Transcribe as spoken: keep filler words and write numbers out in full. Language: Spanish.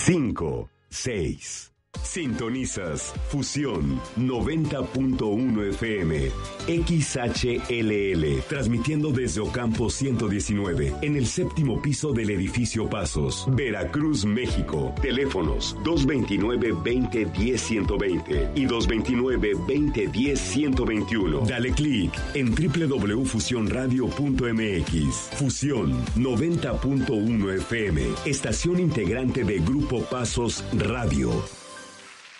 cinco, seis. Sintonizas Fusión noventa punto uno F M, X H L L, transmitiendo desde Ocampo ciento diecinueve, en el séptimo piso del edificio Pasos, Veracruz, México. Teléfonos dos veintinueve, veinte, diez, ciento veinte y dos veintinueve, veinte, diez, ciento veintiuno. Dale clic en doble u doble u doble u punto fusión radio punto m x. Fusión noventa punto uno F M, estación integrante de Grupo Pasos Radio.